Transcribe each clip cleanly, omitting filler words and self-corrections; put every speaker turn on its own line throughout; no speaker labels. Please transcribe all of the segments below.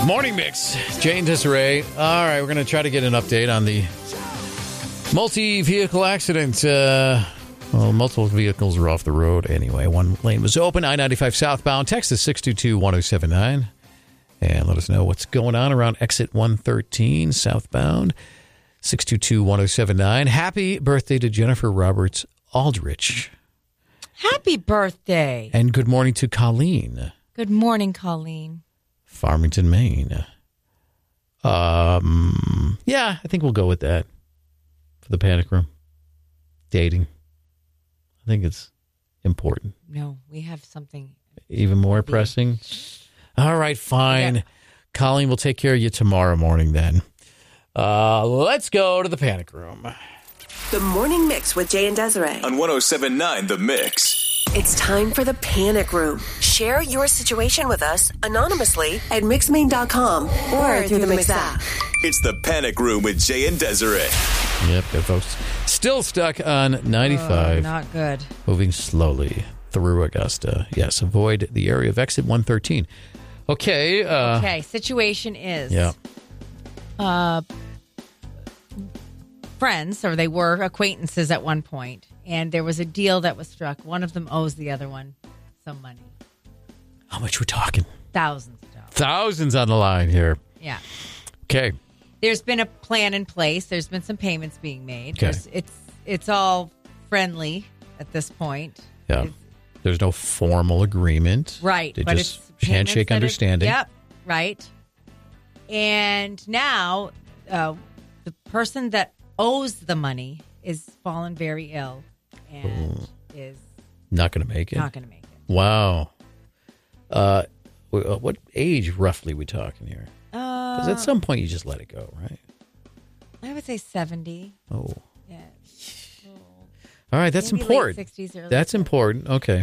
Morning Mix, Jay and Desiree. All right, we're going to try to get an update on the multi-vehicle accident. Multiple vehicles are off the road anyway. One lane was open, I-95 southbound. Text is 622-1079. And let us know what's going on around exit 113 southbound, 622-1079. Happy birthday to Jennifer Roberts Aldrich.
Happy birthday.
And good morning to Colleen.
Good morning, Colleen.
Farmington, Maine. Yeah, I think we'll go with that for the panic room. Dating. I think it's important.
No, we have something
even more pressing. All right, fine. Yeah. Colleen, we'll take care of you tomorrow morning then. Let's go to the panic room.
The Morning Mix with Jay and Desiree.
On 107.9 The Mix.
It's time for the Panic Room. Share your situation with us anonymously at mixmain.com or through the Mix app.
It's the Panic Room with Jay and Desiree.
Yep, good folks. Still stuck on 95.
Not good.
Moving slowly through Augusta. Yes, avoid the area of exit 113. Okay.
Okay, situation is...
Yeah.
Friends, or they were acquaintances at one point, and there was a deal that was struck. One of them owes the other one some money.
How much we're talking?
Thousands of dollars.
Thousands on the line here.
Yeah.
Okay.
There's been a plan in place. There's been some payments being made.
Okay.
It's all friendly at this point.
Yeah. There's no formal agreement.
Right.
But just handshake understanding.
Yep. Right. And now the person that owes the money is fallen very ill and is
not going to make it.
Not going to make it.
Wow. What age roughly are we talking here? Because at some point you just let it go, right?
I would say 70.
Oh.
Yeah.
All right, that's
maybe
important.
Late 60s, early
that's
70s.
Important. Okay.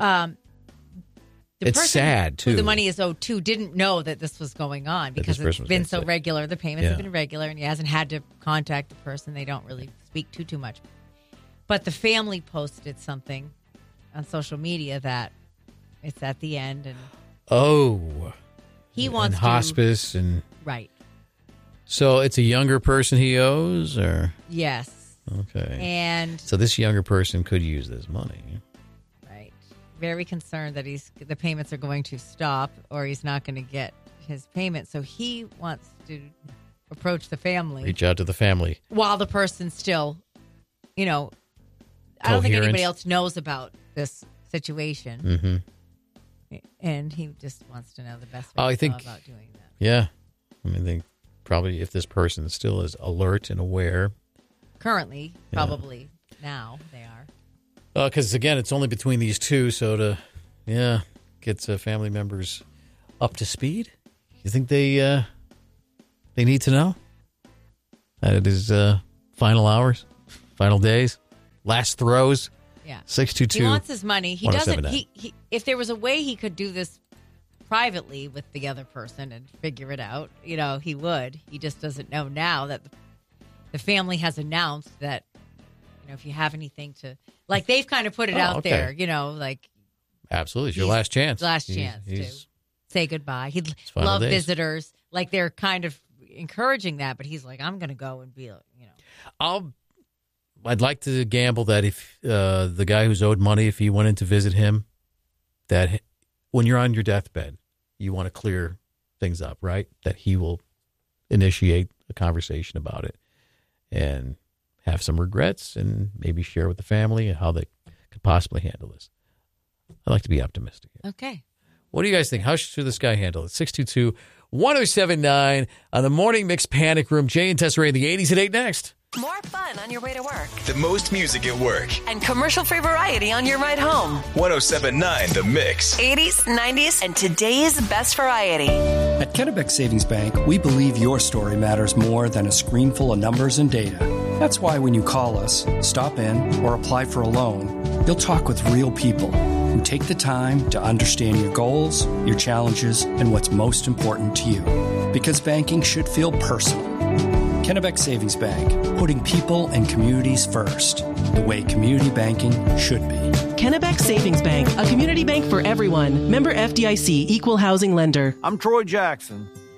It's sad, too.
Who the money is owed to didn't know that this was going on because it's been so regular. The payments have been regular, and he hasn't had to contact the person. They don't really speak too much. But the family posted something on social media that it's at the end. And
he
wants
hospice and...
Right.
So it's a younger person he owes, or...
Yes.
Okay.
And...
So this younger person could use this money.
Very concerned that the payments are going to stop or he's not going to get his payment. So he wants to approach the family.
Reach out to the family.
While the person's still, I don't think anybody else knows about this situation.
Mm-hmm.
And he just wants to know the best way to go about doing that.
Yeah. I mean, they probably, if this person still is alert and aware.
Currently, probably now they are.
Because, again, it's only between these two, so to, get family members up to speed, you think they need to know that it is final hours, final days, last throws?
Yeah.
622.
He wants his money. He doesn't, he if there was a way he could do this privately with the other person and figure it out, he would. He just doesn't know now that the family has announced that, if you have anything to... Like, they've kind of put it out there, like...
Absolutely. It's your last chance.
Last chance to say goodbye. He'd love visitors. Like, they're kind of encouraging that, but he's like, I'm going to go and be,
I'd like to gamble that if the guy who's owed money, if he went in to visit him, that when you're on your deathbed, you want to clear things up, right? That he will initiate a conversation about it and have some regrets and maybe share with the family how they could possibly handle this. I like to be optimistic.
Okay.
What do you guys think? How should this guy handle it? 622-1079 on the Morning Mix Panic Room. Jay and Desiree in the 80s at 8 next.
More fun on your way to work.
The most music at work.
And commercial-free variety on your ride home.
107.9 The Mix.
80s, 90s, and today's best variety.
At Kennebec Savings Bank, we believe your story matters more than a screen full of numbers and data. That's why when you call us, stop in, or apply for a loan, you'll talk with real people who take the time to understand your goals, your challenges, and what's most important to you. Because banking should feel personal. Kennebec Savings Bank, putting people and communities first, the way community banking should be.
Kennebec Savings Bank, a community bank for everyone. Member FDIC, Equal Housing Lender.
I'm Troy Jackson.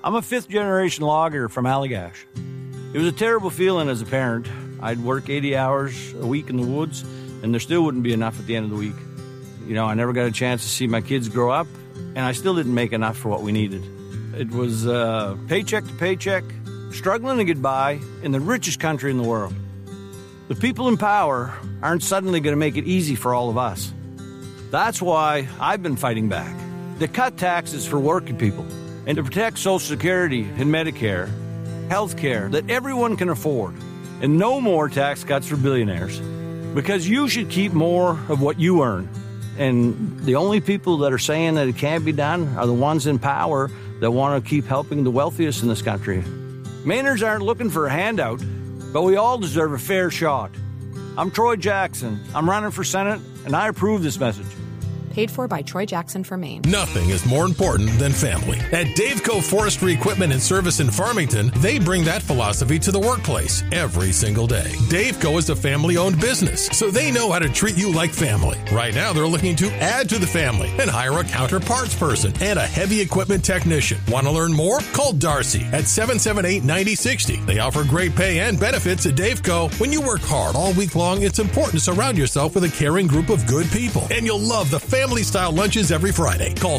I'm a fifth-generation logger from Allagash. It was a terrible feeling as a parent. I'd work 80 hours a week in the woods, and there still wouldn't be enough at the end of the week. You know, I never got a chance to see my kids grow up, and I still didn't make enough for what we needed. It was paycheck to paycheck, struggling to get by in the richest country in the world. The people in power aren't suddenly going to make it easy for all of us. That's why I've been fighting back. To cut taxes for working people and to protect Social Security and Medicare, health care that everyone can afford, and no more tax cuts for billionaires. Because you should keep more of what you earn. And the only people that are saying that it can't be done are the ones in power that want to keep helping the wealthiest in this country. Mainers aren't looking for a handout, but we all deserve a fair shot. I'm Troy Jackson. I'm running for Senate, and I approve this message.
Paid for by Troy Jackson for Maine.
Nothing is more important than family. At Daveco Forestry Equipment and Service in Farmington, they bring that philosophy to the workplace every single day. Daveco is a family-owned business, so they know how to treat you like family. Right now, they're looking to add to the family and hire a counterparts person and a heavy equipment technician. Want to learn more? Call Darcy at 778-9060. They offer great pay and benefits at Daveco. When you work hard all week long, it's important to surround yourself with a caring group of good people, and you'll love the family-style lunches every Friday. Call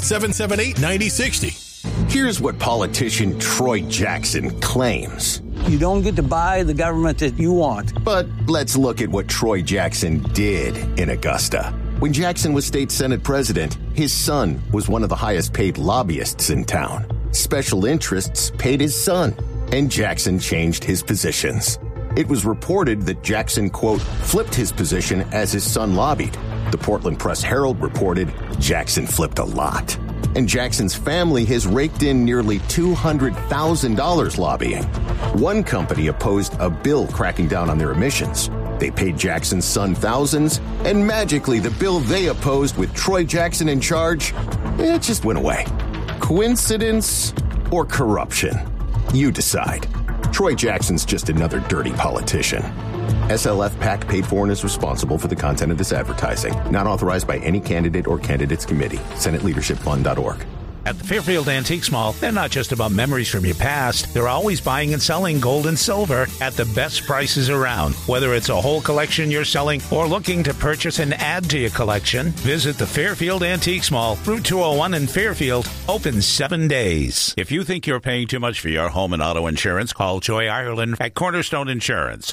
778-9060.
Here's what politician Troy Jackson claims.
You don't get to buy the government that you want.
But let's look at what Troy Jackson did in Augusta. When Jackson was state Senate president, his son was one of the highest paid lobbyists in town. Special interests paid his son, and Jackson changed his positions. It was reported that Jackson, quote, flipped his position as his son lobbied. The Portland Press-Herald reported Jackson flipped a lot. And Jackson's family has raked in nearly $200,000 lobbying. One company opposed a bill cracking down on their emissions. They paid Jackson's son thousands, and magically the bill they opposed with Troy Jackson in charge, it just went away. Coincidence or corruption? You decide. Troy Jackson's just another dirty politician. SLF PAC paid for and is responsible for the content of this advertising. Not authorized by any candidate or candidates committee. SenateLeadershipFund.org.
At the Fairfield Antiques Mall, they're not just about memories from your past. They're always buying and selling gold and silver at the best prices around. Whether it's a whole collection you're selling or looking to purchase and add to your collection, visit the Fairfield Antiques Mall, Route 201 in Fairfield, open 7 days. If you think you're paying too much for your home and auto insurance, call Joy Ireland at Cornerstone Insurance,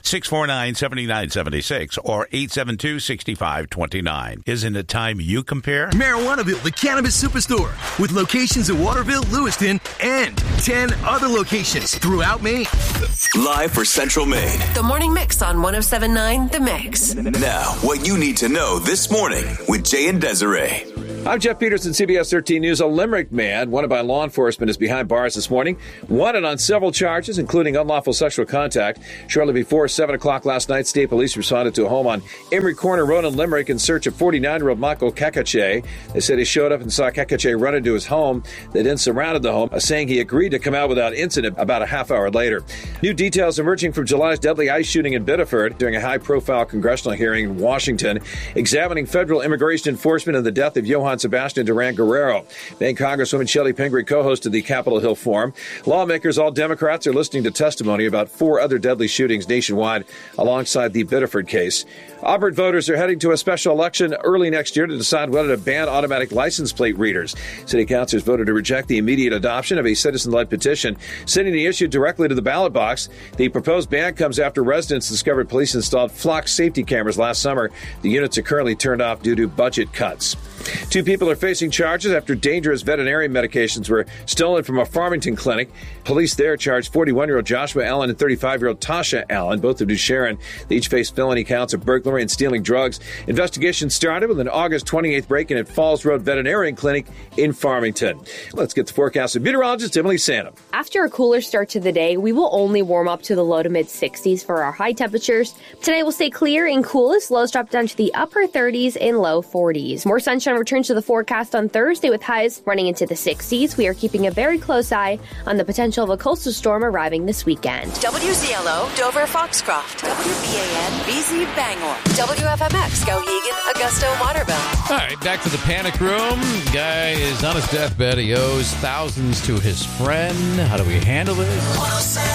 649-7976 or 872-6529. Isn't it time you compare?
Marijuanaville, the cannabis superstore, with locations in Waterville, Lewiston, and 10 other locations throughout Maine.
Live for Central Maine.
The Morning Mix on 107.9 The Mix.
Now, what you need to know this morning with Jay and Desiree.
I'm Jeff Peterson, CBS 13 News. A Limerick man wanted by law enforcement is behind bars this morning. Wanted on several charges, including unlawful sexual contact. Shortly before 7 o'clock last night, state police responded to a home on Emery Corner Road in Limerick in search of 49-year-old Michael Kakache. They said he showed up and saw Kakache run into his home. They then surrounded the home, saying he agreed to come out without incident about a half hour later. New details emerging from July's deadly ICE shooting in Biddeford during a high-profile congressional hearing in Washington, examining federal immigration enforcement and the death of Johann Sebastian Duran Guerrero. Maine Congresswoman Shelley Pingree co-hosted the Capitol Hill Forum. Lawmakers, all Democrats, are listening to testimony about 4 other deadly shootings nationwide alongside the Biddeford case. Auburn voters are heading to a special election early next year to decide whether to ban automatic license plate readers. City councilors voted to reject the immediate adoption of a citizen-led petition, sending the issue directly to the ballot box. The proposed ban comes after residents discovered police installed flock safety cameras last summer. The units are currently turned off due to budget cuts. 2 people are facing charges after dangerous veterinarian medications were stolen from a Farmington clinic. Police there charged 41-year-old Joshua Allen and 35-year-old Tasha Allen, both of New Sharon. They each face felony counts of burglary and stealing drugs. Investigation started with an August 28th break-in at Falls Road Veterinarian Clinic in Farmington. Let's get the forecast of meteorologist Emily Sanum.
After a cooler start to the day, we will only warm up to the low to mid-60s for our high temperatures. Today will stay clear and cool as lows drop down to the upper 30s and low 40s. More sunshine returns to to the forecast on Thursday with highs running into the 60s. We are keeping a very close eye on the potential of a coastal storm arriving this weekend.
WZLO, Dover, Foxcroft. WBAN, BZ, Bangor. WFMX, Skowhegan, Augusta, Waterville.
All right, back to the panic room. Guy is on his deathbed. He owes thousands to his friend. How do we handle it?